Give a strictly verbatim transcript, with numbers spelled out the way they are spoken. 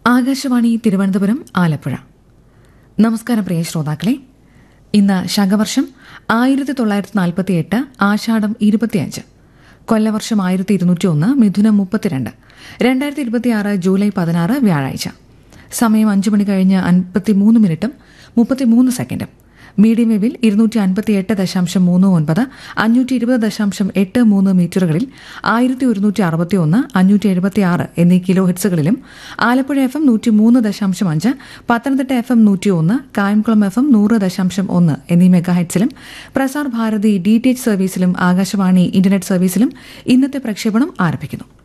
ആകാശവാണി തിരുവനന്തപുരം ആലപ്പുഴ. നമസ്കാരം പ്രിയ ശ്രോതാക്കളെ. ഇന്ന് ശകവർഷം ആയിരത്തി തൊള്ളായിരത്തി നാൽപ്പത്തി എട്ട് ആഷാഢം ഇരുപത്തിയഞ്ച്, കൊല്ലവർഷം ആയിരത്തി ഇരുന്നൂറ്റി ഒന്ന് മിഥുനം മുപ്പത്തിരണ്ട്, രണ്ടായിരത്തി ഇരുപത്തിയാറ് ജൂലൈ പതിനാറ് വ്യാഴാഴ്ച. സമയം അഞ്ചു മണി കഴിഞ്ഞ് അൻപത്തിമൂന്ന് മിനിറ്റും മുപ്പത്തിമൂന്ന് സെക്കൻഡും. മീഡിയം വേവിൽ ഇരുന്നൂറ്റി അൻപത്തി എട്ട് ദശാംശം മൂന്ന് ഒൻപത് അഞ്ഞൂറ്റി ഇരുപത് ദശാംശം എട്ട് മൂന്ന് മീറ്ററുകളിൽ ആയിരത്തി ഒരുന്നൂറ്റി അറുപത്തി ഒന്ന് അഞ്ഞൂറ്റി എഴുപത്തി ആറ് എന്നീ കിലോ ഹെഡ്സുകളിലും ആലപ്പുഴ എഫ് എം നൂറ്റി മൂന്ന് ദശാംശം അഞ്ച്, പത്തനംതിട്ട എഫ് എം നൂറ്റി ഒന്ന്, കായംകുളം എഫ് എം നൂറ് ദശാംശം ഒന്ന് എന്നീ mega ഹെഡ്സിലും Prasar Bharati D T H സർവീസിലും Akashvani internet സർവീസിലും ഇന്നത്തെ പ്രക്ഷേപണം ആരംഭിക്കുന്നു.